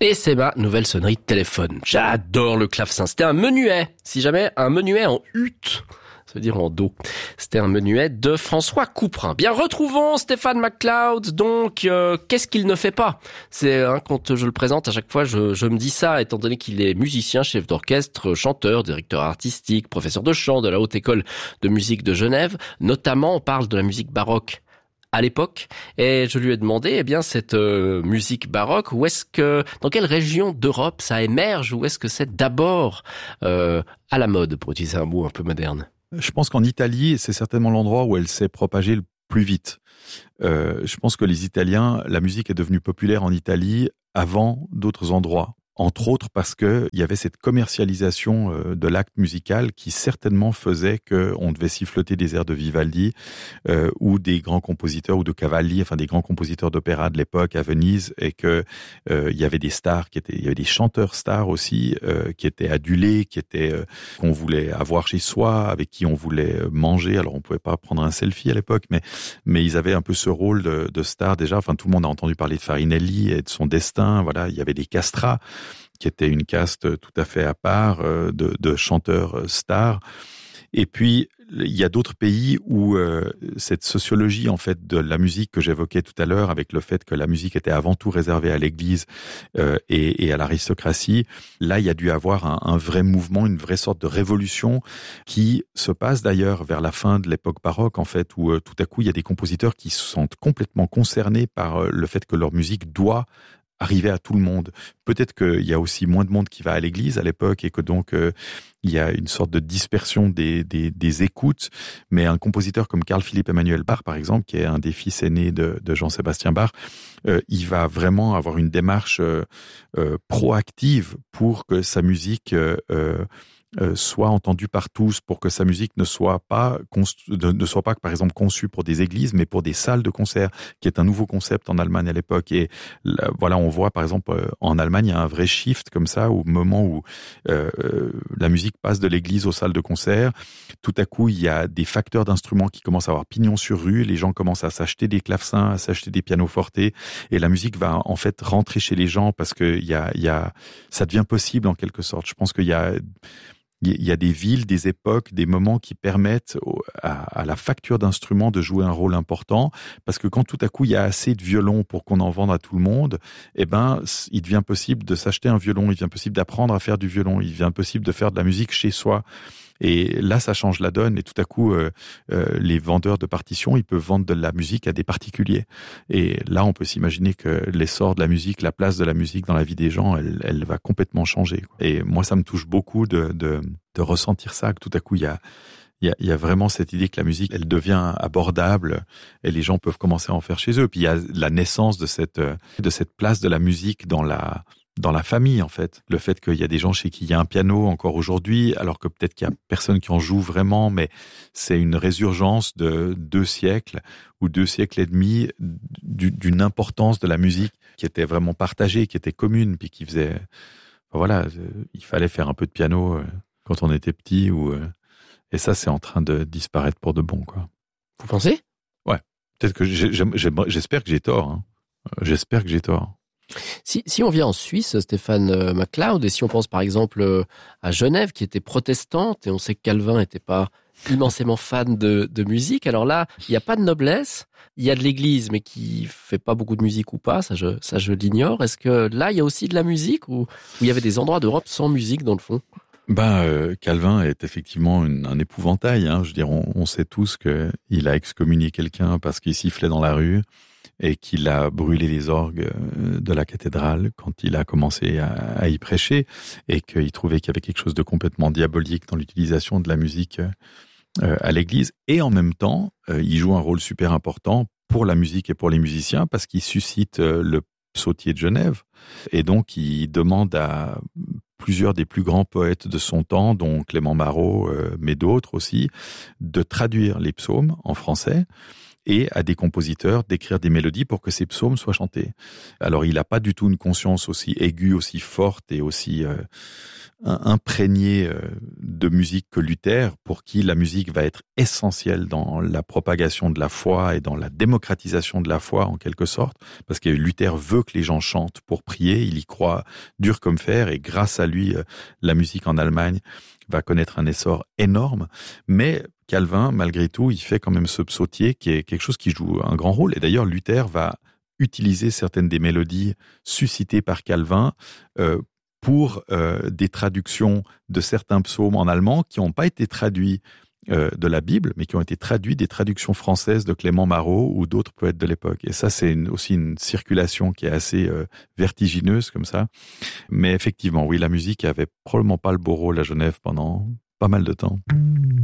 Et c'est ma nouvelle sonnerie de téléphone. J'adore le clavecin. C'était un menuet. Si jamais, un menuet en hutte. Ça veut dire en do. C'était un menuet de François Couperin. Bien, retrouvons Stephen McCloud. Donc, qu'est-ce qu'il ne fait pas? C'est quand je le présente, à chaque fois, je me dis ça, étant donné qu'il est musicien, chef d'orchestre, chanteur, directeur artistique, professeur de chant de la Haute École de musique de Genève. Notamment, on parle de la musique baroque à l'époque, et je lui ai demandé, cette musique baroque, dans quelle région d'Europe ça émerge, ou est-ce que c'est d'abord à la mode, pour utiliser un mot un peu moderne? Je pense qu'en Italie, c'est certainement l'endroit où elle s'est propagée le plus vite. Je pense que les Italiens, la musique est devenue populaire en Italie avant d'autres endroits. Entre autres parce que il y avait cette commercialisation de l'acte musical qui certainement faisait qu'on devait siffloter des airs de Vivaldi ou des grands compositeurs ou de Cavalli, enfin des grands compositeurs d'opéra de l'époque à Venise, et que il y avait des stars il y avait des chanteurs stars aussi qui étaient adulés, qu'on voulait avoir chez soi, avec qui on voulait manger. Alors on pouvait pas prendre un selfie à l'époque, mais ils avaient un peu ce rôle de star déjà. Enfin tout le monde a entendu parler de Farinelli et de son destin. Voilà, il y avait des castrats qui était une caste tout à fait à part de chanteurs stars. Et puis, il y a d'autres pays où cette sociologie en fait de la musique que j'évoquais tout à l'heure, avec le fait que la musique était avant tout réservée à l'Église et à l'aristocratie, là, il y a dû avoir un vrai mouvement, une vraie sorte de révolution qui se passe d'ailleurs vers la fin de l'époque baroque, en fait, où tout à coup, il y a des compositeurs qui se sentent complètement concernés par le fait que leur musique doit arriver à tout le monde. Peut-être qu'il y a aussi moins de monde qui va à l'église à l'époque et que donc il y a une sorte de dispersion des écoutes, mais un compositeur comme Carl Philipp Emanuel Bach, par exemple, qui est un des fils aînés de Jean-Sébastien Bach, il va vraiment avoir une démarche proactive pour que sa musique soit entendue par tous, pour que sa musique ne soit pas par exemple conçue pour des églises, mais pour des salles de concert, qui est un nouveau concept en Allemagne à l'époque. Et là, voilà, on voit par exemple en Allemagne, il y a un vrai shift comme ça, au moment où la musique passe de l'église aux salles de concert. Tout à coup, il y a des facteurs d'instruments qui commencent à avoir pignon sur rue. Les gens commencent à s'acheter des clavecins, à s'acheter des pianoforte, et la musique va en fait rentrer chez les gens parce que ça devient possible en quelque sorte. Je pense qu'il y a des villes, des époques, des moments qui permettent à la facture d'instruments de jouer un rôle important, parce que quand tout à coup il y a assez de violons pour qu'on en vende à tout le monde, il devient possible de s'acheter un violon, il devient possible d'apprendre à faire du violon, il devient possible de faire de la musique chez soi. Et là, ça change la donne. Et tout à coup, les vendeurs de partitions, ils peuvent vendre de la musique à des particuliers. Et là, on peut s'imaginer que l'essor de la musique, la place de la musique dans la vie des gens, elle va complètement changer. Et moi, ça me touche beaucoup de ressentir ça, que tout à coup, il y a vraiment cette idée que la musique, elle devient abordable et les gens peuvent commencer à en faire chez eux. Puis il y a la naissance de cette place de la musique dans la famille, en fait. Le fait qu'il y a des gens chez qui il y a un piano encore aujourd'hui, alors que peut-être qu'il y a personne qui en joue vraiment, mais c'est une résurgence de 2 siècles ou 2 siècles et demi d'une importance de la musique qui était vraiment partagée, qui était commune, puis qui faisait... Voilà, il fallait faire un peu de piano quand on était petit, et ça, c'est en train de disparaître pour de bon, quoi. Vous pensez? Ouais. Peut-être que j'espère que j'ai tort, hein. J'espère que j'ai tort. Si on vient en Suisse, Stephen McCloud, et si on pense par exemple à Genève, qui était protestante, et on sait que Calvin n'était pas immensément fan de musique, alors là, il n'y a pas de noblesse, il y a de l'église, mais qui fait pas beaucoup de musique ou pas, ça je l'ignore. Est-ce que là, il y a aussi de la musique, ou il y avait des endroits d'Europe sans musique dans le fond? Calvin est effectivement un épouvantail, hein. Je veux dire, on sait tous qu'il a excommunié quelqu'un parce qu'il sifflait dans la rue, et qu'il a brûlé les orgues de la cathédrale quand il a commencé à y prêcher, et qu'il trouvait qu'il y avait quelque chose de complètement diabolique dans l'utilisation de la musique à l'église. Et en même temps, il joue un rôle super important pour la musique et pour les musiciens, parce qu'il suscite le psautier de Genève, et donc il demande à plusieurs des plus grands poètes de son temps, dont Clément Marot, mais d'autres aussi, de traduire les psaumes en français. et à des compositeurs d'écrire des mélodies pour que ces psaumes soient chantés. Alors il n'a pas du tout une conscience aussi aiguë, aussi forte et aussi imprégnée de musique que Luther, pour qui la musique va être essentielle dans la propagation de la foi et dans la démocratisation de la foi en quelque sorte, parce que Luther veut que les gens chantent pour prier, il y croit dur comme fer et grâce à lui, la musique en Allemagne va connaître un essor énorme, mais Calvin, malgré tout, il fait quand même ce psautier qui est quelque chose qui joue un grand rôle. Et d'ailleurs, Luther va utiliser certaines des mélodies suscitées par Calvin pour des traductions de certains psaumes en allemand qui n'ont pas été traduits de la Bible, mais qui ont été traduits des traductions françaises de Clément Marot ou d'autres poètes de l'époque. Et ça, c'est aussi une circulation qui est assez vertigineuse comme ça. Mais effectivement, oui, la musique avait probablement pas le beau rôle à Genève pendant pas mal de temps.